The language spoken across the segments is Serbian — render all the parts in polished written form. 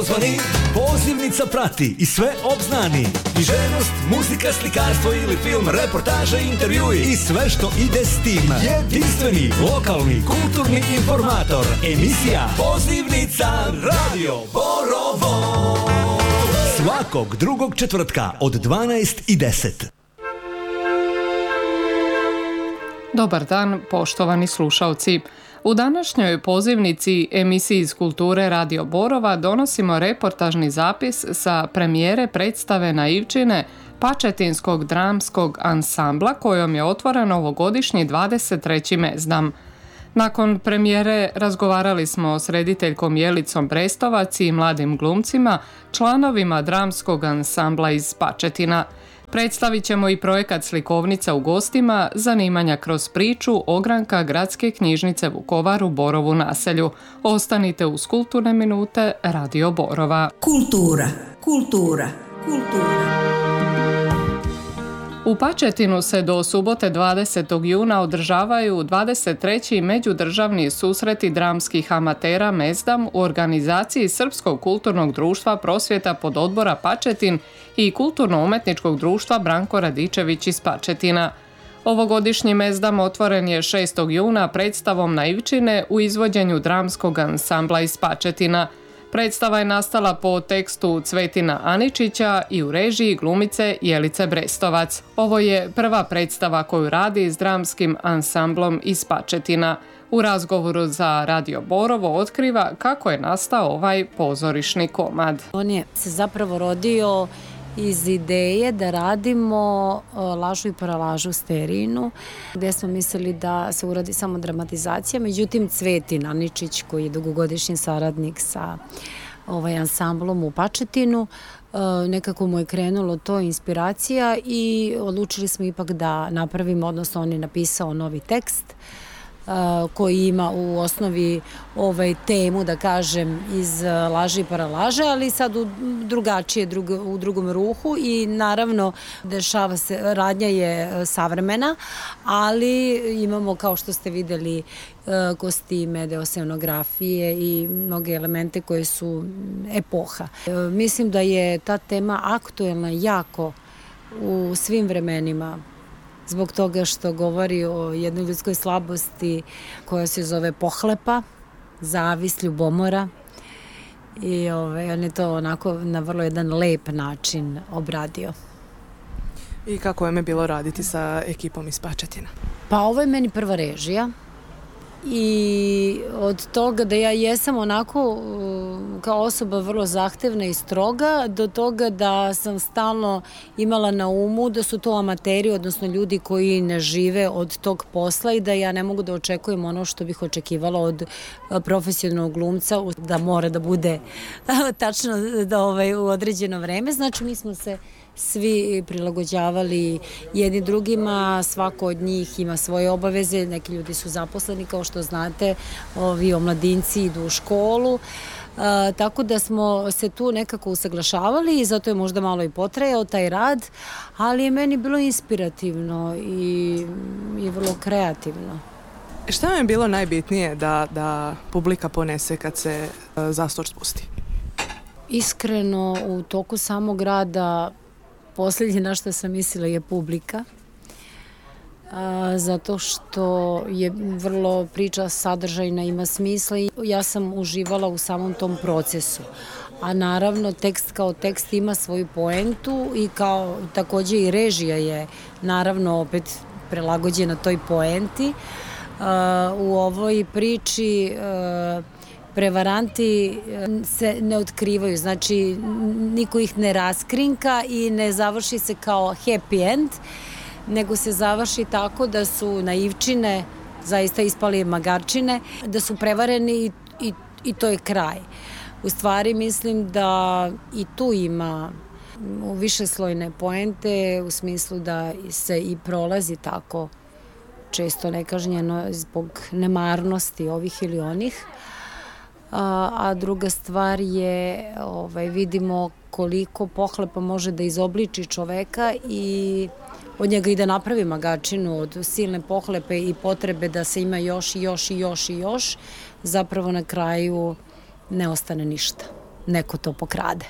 Zvoni, pozivnica prati i sve obznani. Književnost, muzika, slikarstvo ili film, reportaže, intervjui i sve što ide s tim. Jedinstveni, lokalni, kulturni informator. Emisija Pozivnica Radio Borovo. Svakog drugog četvrtka od 12:10. Dobar dan, poštovani slušalci. U današnjoj pozivnici emisiji iz kulture Radio Borova donosimo reportažni zapis sa premijere predstave Naivčine Pačetinskog dramskog ansambla kojom je otvoren ovogodišnji 23. mezdam. Nakon premijere razgovarali smo s rediteljkom Jelicom Brestovac i mladim glumcima, članovima dramskog ansambla iz Pačetina. Predstavit ćemo i projekat Slikovnica u gostima, zanimanja kroz priču ogranka Gradske knjižnice Vukovar u Borovu naselju. Ostanite uz kulturne minute Radio Borova. Kultura. U Pačetinu se do subote 20. juna održavaju 23. međudržavni susreti dramskih amatera Mezdam u organizaciji Srpskog kulturnog društva Prosvjeta pododbora Pačetin i Kulturno-umetničkog društva Branko Radičević iz Pačetina. Ovogodišnji Mezdam otvoren je 6. juna predstavom Naivčine u izvođenju dramskog ansambla iz Pačetina. Predstava je nastala po tekstu Cvetina Aničića i u režiji glumice Jelice Brestovac. Ovo je prva predstava koju radi s dramskim ansamblom iz Pačetina. U razgovoru za Radio Borovo otkriva kako je nastao ovaj pozorišni komad. On je se zapravo rodio iz ideje da radimo Lažu i paralažu Sterinu, gdje smo mislili da se uradi samo dramatizacija, međutim Cvetin Aničić, koji je dugogodišnji saradnik sa ansamblom u Pačetinu, nekako mu je krenulo to inspiracija i odlučili smo ipak da napravimo, odnosno on je napisao novi tekst koji ima u osnovi temu, da kažem, iz Laže i paralaže, ali sad drugačije, u drugom ruhu i naravno dešava se, radnja je savremena, ali imamo, kao što ste videli, kostime, deo scenografije i mnoge elemente koje su epoha. Mislim da je ta tema aktuelna jako u svim vremenima, zbog toga što govori o jednoj ljudskoj slabosti koja se zove pohlepa, zavist, ljubomora i on je to onako na vrlo jedan lep način obradio. I kako je me bilo raditi sa ekipom iz Pačetina? Pa ovo je meni prva režija i od toga da ja jesam onako kao osoba vrlo zahtevna i stroga, do toga da sam stalno imala na umu da su to amateri, odnosno ljudi koji ne žive od tog posla i da ja ne mogu da očekujem ono što bih očekivala od profesionalnog glumca, da mora da bude tačno u određeno vreme. Znači mi smo se svi prilagođavali jedni drugima, svako od njih ima svoje obaveze, neki ljudi su zaposleni, kao što znate, ovi omladinci idu u školu, tako da smo se tu nekako usaglašavali i zato je možda malo i potrajao taj rad, ali je meni bilo inspirativno i vrlo kreativno. Šta vam je bilo najbitnije da publika ponese kad se zastor spusti? Iskreno, u toku samog rada posljednje na što sam mislila je publika, zato što je vrlo priča sadržajna, ima smisla i ja sam uživala u samom tom procesu. A naravno tekst kao tekst ima svoju poentu i kao također i režija je naravno opet prilagođena toj poenti. U ovoj priči prevaranti se ne otkrivaju, znači niko ih ne raskrinka i ne završi se kao happy end, nego se završi tako da su naivčine zaista ispali magarčine, da su prevareni i to je kraj. U stvari mislim da i tu ima višeslojne poente u smislu da se i prolazi tako često nekažnjeno zbog nemarnosti ovih ili onih. A druga stvar je, vidimo koliko pohlepa može da izobliči čoveka i od njega i da napravi magarčinu od silne pohlepe i potrebe da se ima još, zapravo na kraju ne ostane ništa. neko to pokrade.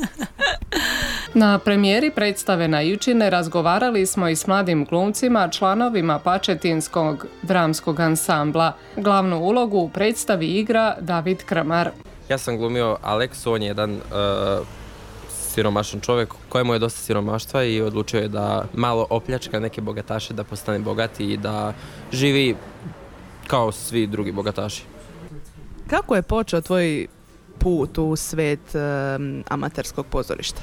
Na premijeri predstave Naivčine razgovarali smo i s mladim glumcima, članovima Pačetinskog dramskog ansambla. Glavnu ulogu u predstavi igra David Krmar. Ja sam glumio Aleksu, on je jedan siromašan čovjek kojemu je dosta siromaštva i odlučio je da malo opljačka neke bogataše da postane bogati i da živi kao svi drugi bogataši. Kako je počeo tvoj put u svet amaterskog pozorišta?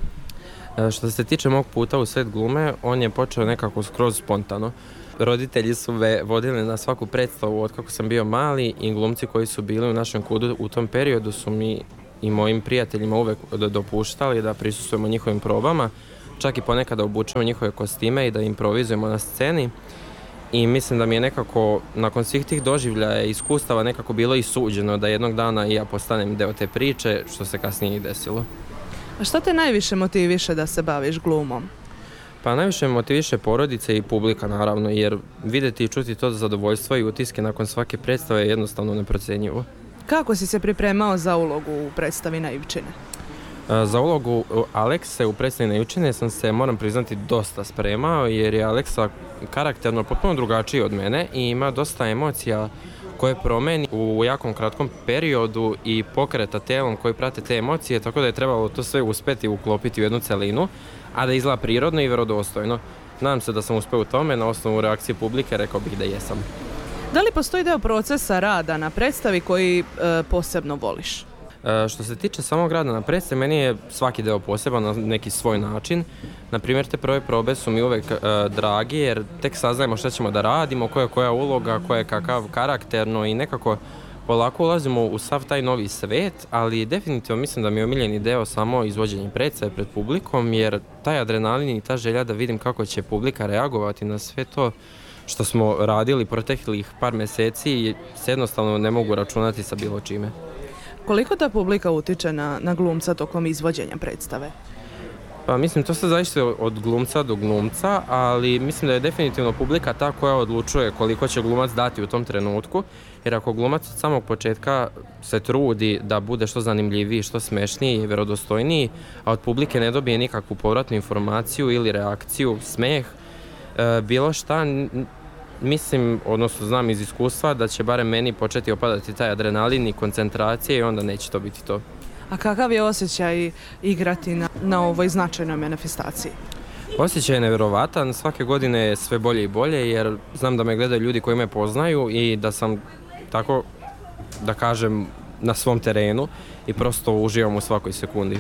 Što se tiče mog puta u svet glume, on je počeo nekako skroz spontano. Roditelji su me vodili na svaku predstavu od kako sam bio mali i glumci koji su bili u našem kudu u tom periodu su mi i mojim prijateljima uvek dopuštali da prisustvujemo njihovim probama, čak i ponekad da obučemo njihove kostime i da improvizujemo na sceni. I mislim da mi je nekako, nakon svih tih doživljaja i iskustava, nekako bilo i suđeno da jednog dana i ja postanem deo te priče, što se kasnije i desilo. A šta te najviše motiviše da se baviš glumom? Pa najviše me motiviše porodice i publika, naravno, jer vidjeti i čuti to zadovoljstvo i utiske nakon svake predstave je jednostavno neprocenjivo. Kako si se pripremao za ulogu u predstavi Naivčine? Za ulogu Alekse u predstavi Naivčine sam se, moram priznati, dosta spremao, jer je Aleksa karakterno potpuno drugačiji od mene i ima dosta emocija koje promeni u jakom kratkom periodu i pokreta telom koji prate te emocije, tako da je trebalo to sve uspjeti uklopiti u jednu celinu, a da izgleda prirodno i vjerodostojno. Nadam se da sam uspio u tome, na osnovu reakcije publike rekao bih da jesam. Da li postoji deo procesa rada na predstavi koji posebno voliš? Što se tiče samog rada na predstavi, meni je svaki deo poseban na neki svoj način. Naprimjer, te prve probe su mi uvek dragi jer tek saznajemo šta ćemo da radimo, koja uloga, koja je kakav karakterno i nekako polako ulazimo u sav taj novi svet, ali definitivno mislim da mi je omiljeni deo samo izvođenje predstave pred publikom, jer taj adrenalin i ta želja da vidim kako će publika reagovati na sve to što smo radili proteklih par mjeseci se jednostavno ne mogu računati sa bilo čime. Koliko ta publika utiče na glumca tokom izvođenja predstave? Pa mislim, to se zavisi od glumca do glumca, ali mislim da je definitivno publika ta koja odlučuje koliko će glumac dati u tom trenutku, jer ako glumac od samog početka se trudi da bude što zanimljiviji, što smešniji i vjerodostojniji, a od publike ne dobije nikakvu povratnu informaciju ili reakciju, smeh, bilo šta, mislim, odnosno znam iz iskustva da će barem meni početi opadati taj adrenalin i koncentracija i onda neće to biti to. A kakav je osjećaj igrati na ovoj značajnoj manifestaciji? Osjećaj je nevjerovatan, svake godine je sve bolje i bolje jer znam da me gledaju ljudi koji me poznaju i da sam tako, da kažem, na svom terenu i prosto uživam u svakoj sekundi.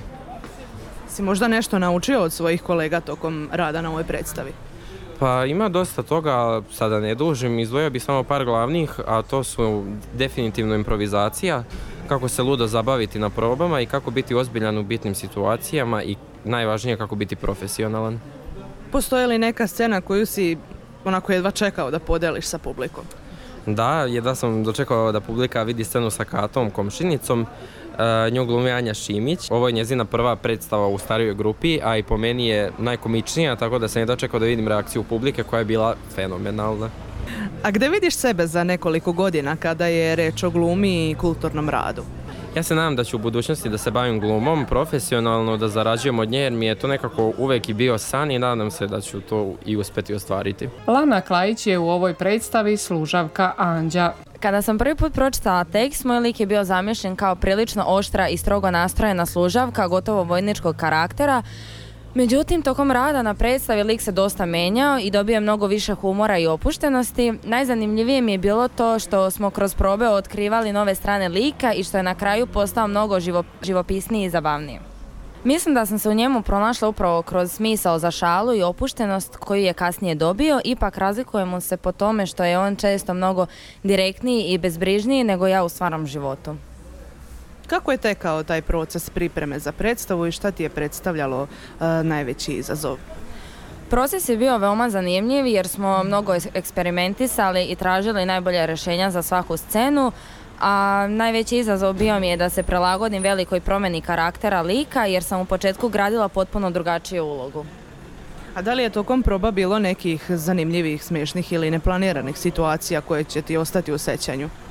Si možda nešto naučio od svojih kolega tokom rada na ovoj predstavi? Pa ima dosta toga, sada ne dužim, izdvojio bih samo par glavnih, a to su definitivno improvizacija, kako se ludo zabaviti na probama i kako biti ozbiljan u bitnim situacijama i najvažnije kako biti profesionalan. Postoji li neka scena koju si onako jedva čekao da podeliš sa publikom? Da, jedva sam dočekao da publika vidi scenu sa Katom, komšinicom. Nju glumi Anja Šimić. Ovo je njezina prva predstava u starijoj grupi, a i po meni je najkomičnija, tako da sam jedva čekao da vidim reakciju publike koja je bila fenomenalna. A gde vidiš sebe za nekoliko godina kada je reč o glumi i kulturnom radu? Ja se nadam da ću u budućnosti da se bavim glumom profesionalno, da zarađujem od nje jer mi je to nekako uvek i bio san i nadam se da ću to i uspjeti ostvariti. Lana Klajić je u ovoj predstavi služavka Anđa. Kada sam prvi put pročitala tekst, moj lik je bio zamišljen kao prilično oštra i strogo nastrojena služavka, gotovo vojničkog karaktera. Međutim, tokom rada na predstavi lik se dosta menjao i dobio mnogo više humora i opuštenosti. Najzanimljivije mi je bilo to što smo kroz probe otkrivali nove strane lika i što je na kraju postao mnogo živopisniji i zabavniji. Mislim da sam se u njemu pronašla upravo kroz smisao za šalu i opuštenost koju je kasnije dobio, ipak razlikujemo se po tome što je on često mnogo direktniji i bezbrižniji nego ja u stvarnom životu. Kako je tekao taj proces pripreme za predstavu i šta ti je predstavljalo najveći izazov? Proces je bio veoma zanimljiv jer smo mnogo eksperimentisali i tražili najbolja rješenja za svaku scenu, a najveći izazov bio mi je da se prilagodim velikoj promjeni karaktera lika jer sam u početku gradila potpuno drugačiju ulogu. A da li je tokom proba bilo nekih zanimljivih, smiješnih ili neplaniranih situacija koje će ti ostati u sećanju?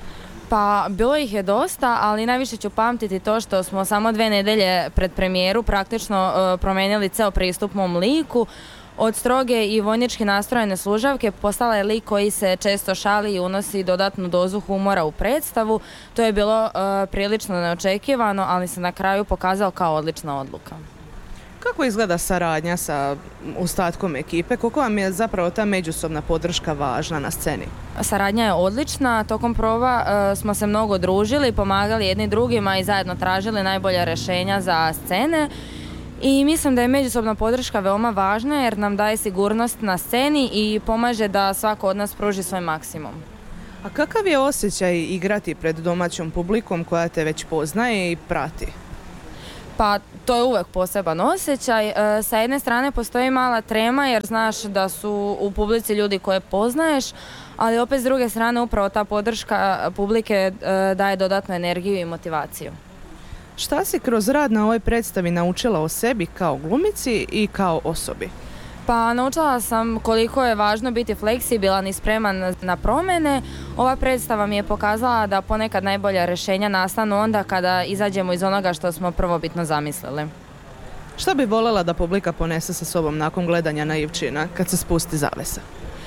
Pa bilo ih je dosta, ali najviše ću pamtiti to što smo samo 2 nedjelje pred premijeru praktično promijenili ceo pristup mom liku. Od stroge i vojnički nastrojene služavke postala je lik koji se često šali i unosi dodatnu dozu humora u predstavu. To je bilo prilično neočekivano, ali se na kraju pokazao kao odlična odluka. Kako izgleda saradnja sa ostatkom ekipe? Koliko vam je zapravo ta međusobna podrška važna na sceni? Saradnja je odlična, tokom proba smo se mnogo družili, pomagali jedni drugima i zajedno tražili najbolja rješenja za scene. I mislim da je međusobna podrška veoma važna jer nam daje sigurnost na sceni i pomaže da svako od nas pruži svoj maksimum. A kakav je osjećaj igrati pred domaćom publikom koja te već poznaje i prati? Pa to je uvek poseban osjećaj. Sa jedne strane postoji mala trema jer znaš da su u publici ljudi koje poznaješ, ali opet s druge strane upravo ta podrška publike daje dodatnu energiju i motivaciju. Šta si kroz rad na ovoj predstavi naučila o sebi kao glumici i kao osobi? Pa naučila sam koliko je važno biti fleksibilan i spreman na promjene. Ova predstava mi je pokazala da ponekad najbolja rješenja nastanu onda kada izađemo iz onoga što smo prvobitno zamislili. Šta bi voljela da publika ponese sa sobom nakon gledanja Naivčina kad se spusti zavesa?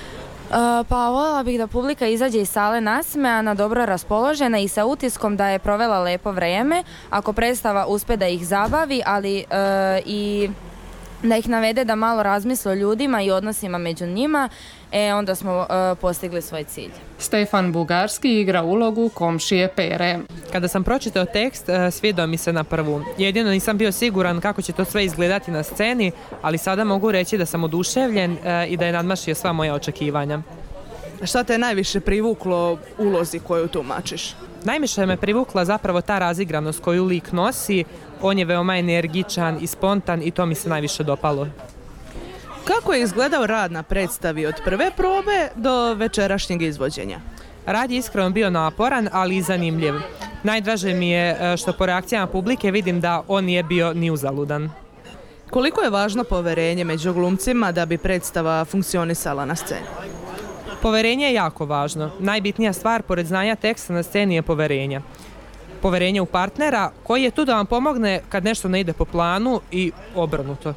Pa voljela bih da publika izađe iz sale nasmejana, dobro raspoložena i sa utiskom da je provela lepo vrijeme. Ako predstava uspije da ih zabavi, ali i da ih navede da malo razmisle o ljudima i odnosima među njima, onda smo postigli svoj cilj. Stefan Bugarski igra ulogu komšije Pere. Kada sam pročitao tekst, svidao mi se na prvu. Jedino nisam bio siguran kako će to sve izgledati na sceni, ali sada mogu reći da sam oduševljen i da je nadmašio sva moja očekivanja. Šta te je najviše privuklo ulozi koju tumačiš? Najviše me privukla zapravo ta razigranost koju lik nosi. On je veoma energičan i spontan i to mi se najviše dopalo. Kako je izgledao rad na predstavi od prve probe do večerašnjeg izvođenja? Rad je iskreno bio naporan, ali i zanimljiv. Najdraže mi je što po reakcijama publike vidim da on nije bio ni uzaludan. Koliko je važno poverenje među glumcima da bi predstava funkcionisala na sceni? Poverenje je jako važno. Najbitnija stvar pored znanja teksta na sceni je poverenje. Poverenje u partnera koji je tu da vam pomogne kad nešto ne ide po planu i obrnuto.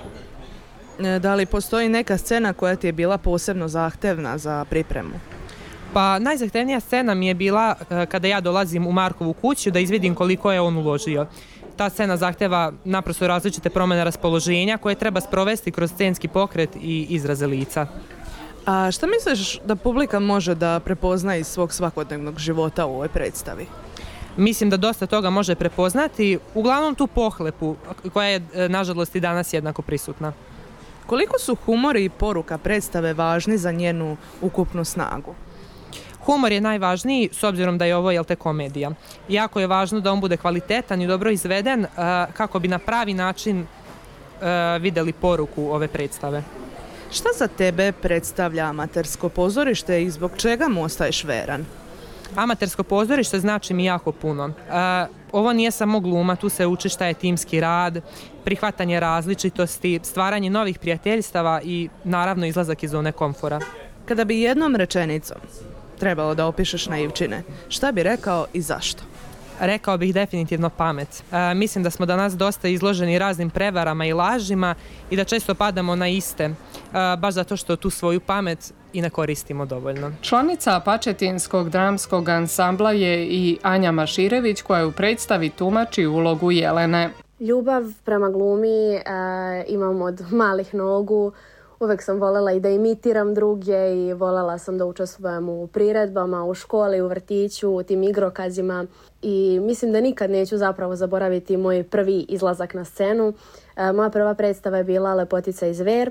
Da li postoji neka scena koja ti je bila posebno zahtevna za pripremu? Pa najzahtevnija scena mi je bila kada ja dolazim u Markovu kuću da izvidim koliko je on uložio. Ta scena zahteva naprosto različite promjene raspoloženja koje treba sprovesti kroz scenski pokret i izraze lica. A šta misliš da publika može da prepozna iz svog svakodnevnog života u ovoj predstavi? Mislim da dosta toga može prepoznati, uglavnom tu pohlepu koja je nažalost i danas jednako prisutna. Koliko su humor i poruka predstave važni za njenu ukupnu snagu? Humor je najvažniji s obzirom da je ovo komedija. Jako je važno da on bude kvalitetan i dobro izveden kako bi na pravi način vidjeli poruku ove predstave. Šta za tebe predstavlja amatersko pozorište i zbog čega mu ostaješ veran? Amatersko pozorište znači mi jako puno. Ovo nije samo gluma, tu se uči šta je timski rad, prihvatanje različitosti, stvaranje novih prijateljstava i naravno izlazak iz zone komfora. Kada bi jednom rečenicom trebalo da opišeš Naivčine, šta bi rekao i zašto? Rekao bih definitivno pamet. Mislim da smo danas dosta izloženi raznim prevarama i lažima i da često padamo na iste, baš zato što tu svoju pamet i ne koristimo dovoljno. Članica Pačetinskog dramskog ansambla je i Anja Maširević koja u predstavi tumači ulogu Jelene. Ljubav prema glumi imam od malih nogu. Uvek sam voljela i da imitiram druge i voljela sam da učestvujem u priredbama, u školi, u vrtiću, u tim igrokazima i mislim da nikad neću zapravo zaboraviti moj prvi izlazak na scenu. Moja prva predstava je bila Lepotica i zver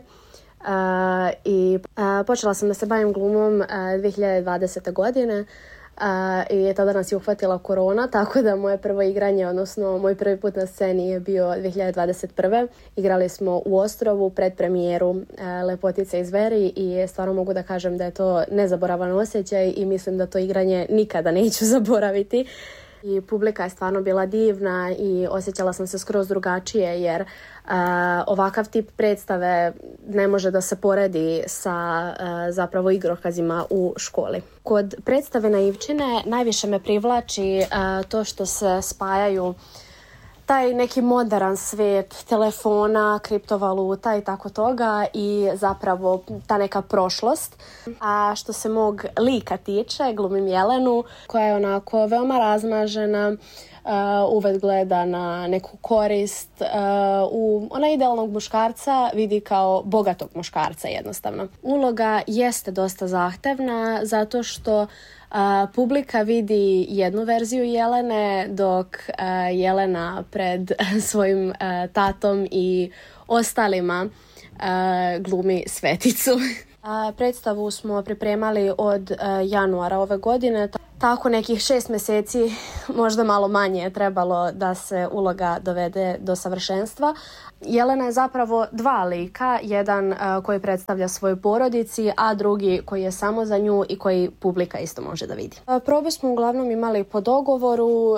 i počela sam da se bavim glumom 2020. godine. I tada nas je uhvatila korona, tako da moje prvo igranje, odnosno moj prvi put na sceni je bio 2021. Igrali smo u Ostrovu pred premijeru Lepotice i zveri i stvarno mogu da kažem da je to nezaboravan osjećaj i mislim da to igranje nikada neću zaboraviti. I publika je stvarno bila divna i osjećala sam se skroz drugačije jer ovakav tip predstave ne može da se poredi sa zapravo igrokazima u školi. Kod predstave Naivčine najviše me privlači to što se spajaju taj neki modern svijet telefona, kriptovaluta i tako toga i zapravo ta neka prošlost. A što se mog lika tiče, glumim Jelenu koja je onako veoma razmažena, uvek gleda na neku korist. Ona idealnog muškarca vidi kao bogatog muškarca jednostavno. Uloga jeste dosta zahtevna zato što publika vidi jednu verziju Jelene dok Jelena pred svojim tatom i ostalima glumi Sveticu. Predstavu smo pripremali od januara ove godine, tako nekih 6 mjeseci, možda malo manje je trebalo da se uloga dovede do savršenstva. Jelena je zapravo dva lika, jedan koji predstavlja svojoj porodici, a drugi koji je samo za nju i koji publika isto može da vidi. Probe smo uglavnom imali po dogovoru,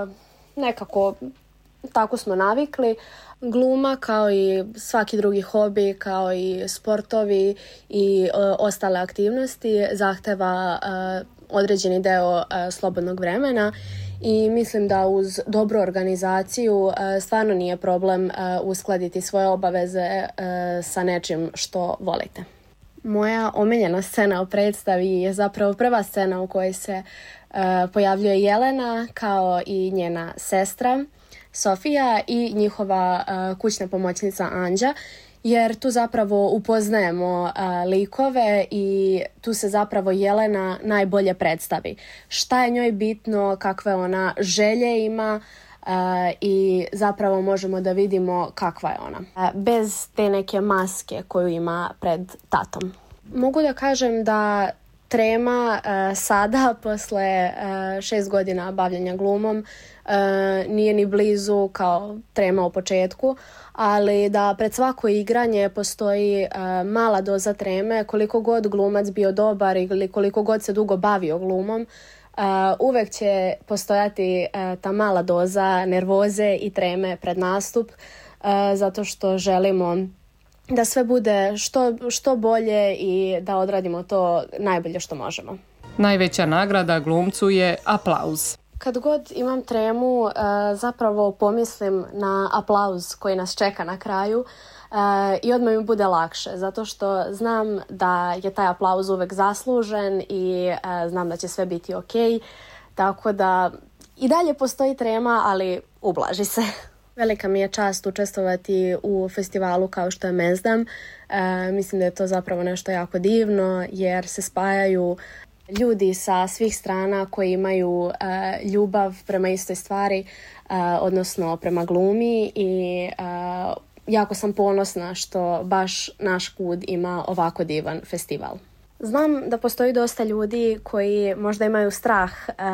nekako tako smo navikli. Gluma kao i svaki drugi hobi, kao i sportovi i ostale aktivnosti zahteva određeni deo slobodnog vremena i mislim da uz dobru organizaciju stvarno nije problem uskladiti svoje obaveze sa nečim što volite. Moja omiljena scena u predstavi je zapravo prva scena u kojoj se pojavljuje Jelena kao i njena sestra Sofija i njihova kućna pomoćnica Anđa, jer tu zapravo upoznajemo likove i tu se zapravo Jelena najbolje predstavi. Šta je njoj bitno, kakve ona želje ima i zapravo možemo da vidimo kakva je ona. Bez te neke maske koju ima pred tatom. Mogu da kažem da trema sada, posle 6 godina bavljenja glumom, nije ni blizu kao trema u početku, ali da pred svako igranje postoji mala doza treme, koliko god glumac bio dobar ili koliko god se dugo bavio glumom, uvek će postojati ta mala doza nervoze i treme pred nastup, zato što želimo da sve bude što bolje i da odradimo to najbolje što možemo. Najveća nagrada glumcu je aplauz. Kad god imam tremu, zapravo pomislim na aplauz koji nas čeka na kraju i odmah mi bude lakše, zato što znam da je taj aplauz uvek zaslužen i znam da će sve biti ok, tako da i dalje postoji trema, ali ublaži se. Velika mi je čast učestvovati u festivalu kao što je Mezdam. Mislim da je to zapravo nešto jako divno jer se spajaju ljudi sa svih strana koji imaju ljubav prema istoj stvari, odnosno prema glumi i jako sam ponosna što baš naš KUD ima ovako divan festival. Znam da postoji dosta ljudi koji možda imaju strah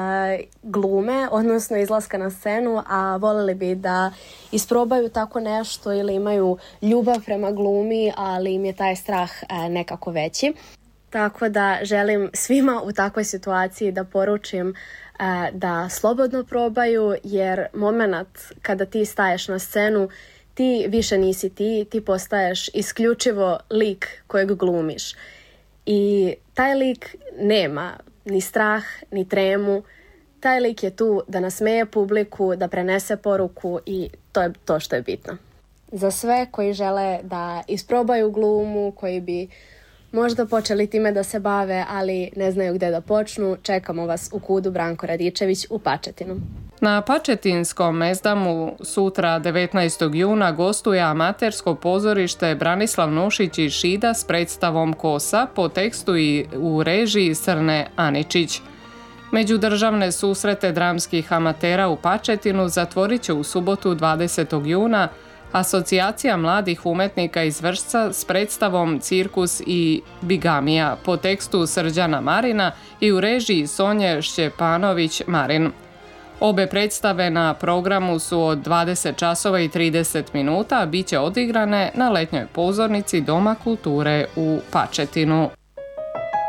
glume, odnosno izlaska na scenu, a voljeli bi da isprobaju tako nešto ili imaju ljubav prema glumi, ali im je taj strah nekako veći. Tako da želim svima u takvoj situaciji da poručim da slobodno probaju, jer moment kada ti staješ na scenu, ti više nisi ti postaješ isključivo lik kojeg glumiš. I taj lik nema ni strah, ni tremu. Taj lik je tu da nasmeje publiku, da prenese poruku i to je to što je bitno. Za sve koji žele da isprobaju glumu, koji bi možda počeli time da se bave, ali ne znaju gde da počnu, čekamo vas u KUD-u Branko Radičević u Pačetinu. Na Pačetinskom Mezdamu sutra 19. juna gostuje amatersko pozorište Branislav Nušić i Šida s predstavom Kosa po tekstu i u režiji Srne Aničić. Međudržavne susrete dramskih amatera u Pačetinu zatvorit će u subotu 20. juna Asocijacija mladih umetnika iz Vršca s predstavom Cirkus i bigamija po tekstu Srđana Marina i u režiji Sonje Šćepanović-Marin. Obe predstave na programu su od 20 časova i 30 minuta, bit će odigrane na letnjoj pozornici Doma kulture u Pačetinu.